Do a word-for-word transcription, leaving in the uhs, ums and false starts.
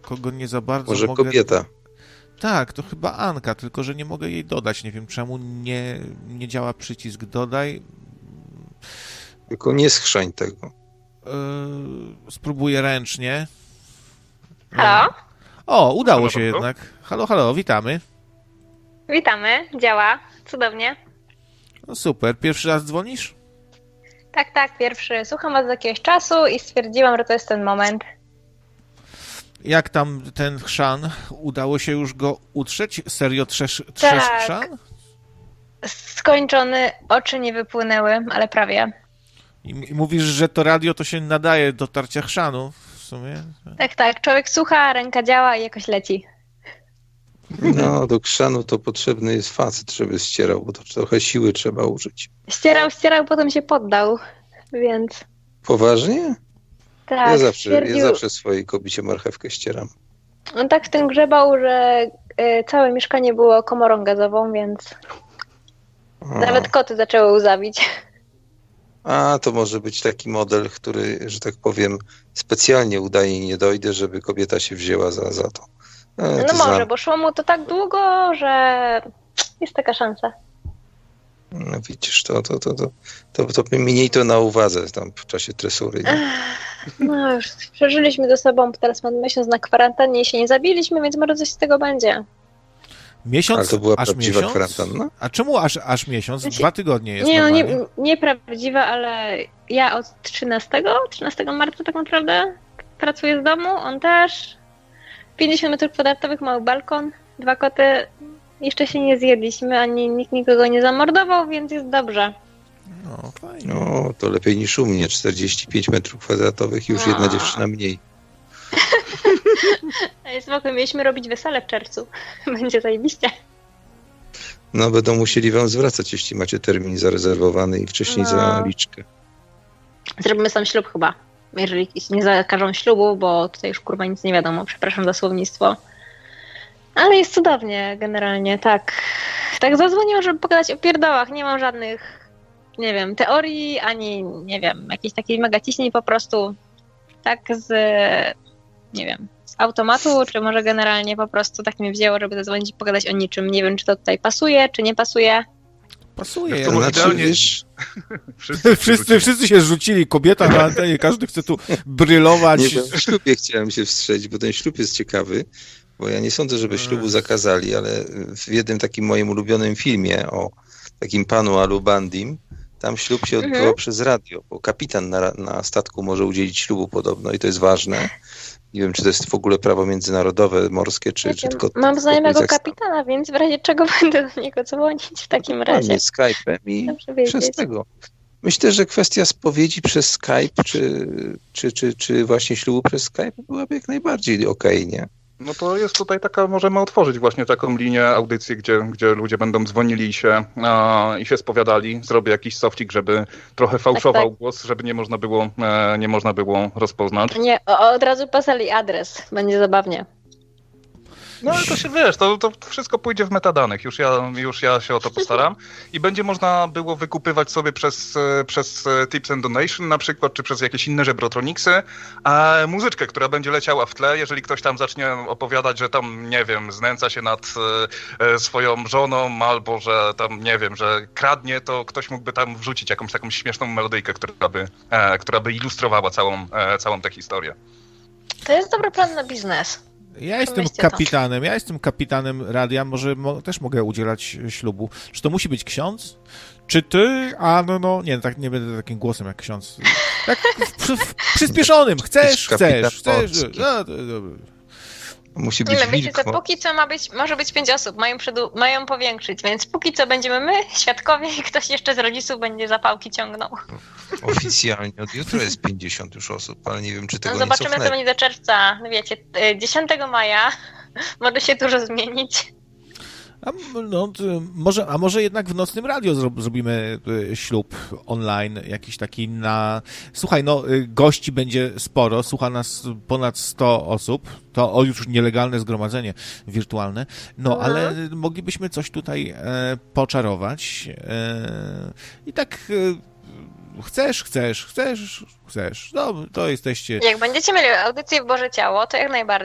kogo nie za bardzo Może mogę... kobieta. Tak, to chyba Anka, tylko że nie mogę jej dodać. Nie wiem czemu nie, nie działa przycisk dodaj. Tylko nie schrzań tego. Yy, spróbuję ręcznie. Halo? O, udało Halo, się halo? jednak. Halo, halo, witamy. Witamy, działa, cudownie. No super, pierwszy raz dzwonisz? Tak, tak, pierwszy. Słucham was od jakiegoś czasu i stwierdziłam, że to jest ten moment. Jak tam ten chrzan? Udało się już go utrzeć? Serio trzesz, trzesz Tak. chrzan? Skończony, oczy nie wypłynęły, ale prawie. I, I mówisz, że to radio to się nadaje do tarcia chrzanu w sumie? Tak, tak, człowiek słucha, ręka działa i jakoś leci. No, do krzanu to potrzebny jest facet, żeby ścierał, bo to trochę siły trzeba użyć. Ścierał, ścierał, potem się poddał, więc Poważnie? tak, ja, zawsze, stwierdził... ja zawsze swojej kobicie marchewkę ścieram. On tak w tym grzebał, że y, całe mieszkanie było komorą gazową, więc A. nawet koty zaczęły łzawić. A, to może być taki model, który, że tak powiem, specjalnie udaje nie dojdę, żeby kobieta się wzięła za, za to. E, No to może, znam. bo szło mu to tak długo, że jest taka szansa. No widzisz, to, to, to, to, to, to mniej to na uwadze tam w czasie tresury. Nie? No już przeżyliśmy ze sobą, teraz mamy miesiąc na kwarantannie i się nie zabiliśmy, więc może coś z tego będzie. Miesiąc? Ale to była aż prawdziwa miesiąc? kwarantanna? A czemu aż, aż miesiąc? Znaczy, Dwa tygodnie jest Nie, no normalnie. nie, nieprawdziwa, ale ja od trzynastego, trzynastego marca tak naprawdę pracuję z domu, on też. pięćdziesiąt metrów kwadratowych, mały balkon, dwa koty. Jeszcze się nie zjedliśmy, ani nikt nikogo nie zamordował, więc jest dobrze. No, fajnie. No, to lepiej niż u mnie, czterdzieści pięć metrów kwadratowych i już jedna A. dziewczyna mniej. Ej, spokojnie, mieliśmy robić wesele w czerwcu. Będzie zajebiście. No, będą musieli wam zwracać, jeśli macie termin zarezerwowany i wcześniej No. zaliczkę. Zrobimy sam ślub chyba, jeżeli nie zakażą ślubu, bo tutaj już kurwa nic nie wiadomo, przepraszam za słownictwo. Ale jest cudownie generalnie, tak. Tak zadzwoniłam, żeby pogadać o pierdołach, nie mam żadnych, nie wiem, teorii, ani, nie wiem, jakiejś takiej mega ciśnień, po prostu tak z, nie wiem, z automatu, czy może generalnie po prostu tak mnie wzięło, żeby zadzwonić i pogadać o niczym. Nie wiem, czy to tutaj pasuje, czy nie pasuje. Pasuje. To Ja może Znaczy, idealnie- wiesz, Wszyscy, wszyscy, wszyscy się rzucili. Kobieta na antenie, każdy chce tu brylować. nie wiem, w ślubie chciałem się wstrzeć, bo ten ślub jest ciekawy, bo ja nie sądzę, żeby ślubu zakazali, ale w jednym takim moim ulubionym filmie o takim panu Alubandim, tam ślub się odbywał Mhm. przez radio, bo kapitan na, na statku może udzielić ślubu podobno i to jest ważne. Nie wiem, czy to jest w ogóle prawo międzynarodowe, morskie, czy, czy tylko... Mam tylko znajomego Kazachstan. kapitana, więc w razie czego będę do niego dzwonić w takim razie. Dokładnie, Skype'em i Dobrze wiedzieć. przez tego. Myślę, że kwestia spowiedzi przez Skype, czy, czy, czy, czy właśnie ślubu przez Skype byłaby jak najbardziej okej, nie? No to jest tutaj taka, możemy otworzyć właśnie taką linię audycji, gdzie, gdzie ludzie będą dzwonili i się, a, i się spowiadali. Zrobię jakiś softik, żeby trochę fałszował Tak, tak. głos, żeby nie można było, e, nie można było rozpoznać. Nie, o, od razu pasali adres, będzie zabawnie. No ale to się wiesz, to, to wszystko pójdzie w metadanych, już ja, już ja się o to postaram i będzie można było wykupywać sobie przez, e, przez e, Tips and Donation na przykład, czy przez jakieś inne żebrotroniksy, a muzyczkę, która będzie leciała w tle, jeżeli ktoś tam zacznie opowiadać, że tam, nie wiem, znęca się nad e, e, swoją żoną, albo że tam, nie wiem, że kradnie, to ktoś mógłby tam wrzucić jakąś taką śmieszną melodyjkę, która by, e, która by ilustrowała całą, e, całą tę historię. To jest dobry plan na biznes. Ja jestem Pomyślcie to. kapitanem, ja jestem kapitanem radia, może mo- też mogę udzielać ślubu. Czy to musi być ksiądz? Czy ty? A no, no, nie, tak nie będę takim głosem jak ksiądz. Tak w, w, w przyspieszonym, chcesz, Kapitan chcesz, chcesz. Polski. No, to, dobra. Musi być Ale wiecie co, wilk. póki co ma być, może być pięć osób, mają, przedu- mają powiększyć, więc póki co będziemy my, świadkowie i ktoś jeszcze z rodziców będzie zapałki ciągnął. Oficjalnie od jutra jest pięćdziesiąt już osób, ale nie wiem, czy tego No nie zobaczymy, co cofnęli. będzie do czerwca. No wiecie, y, dziesiątego maja może się dużo zmienić. A, no, to może, a może jednak w nocnym radio zro- zrobimy y, ślub online, jakiś taki na... Słuchaj, no y, gości będzie sporo, słucha nas ponad sto osób, to o już nielegalne zgromadzenie wirtualne, no Mhm. ale moglibyśmy coś tutaj e, poczarować e, i tak e, chcesz, chcesz, chcesz, chcesz, no to jesteście... Jak będziecie mieli audycję w Boże Ciało, to jak najbardziej.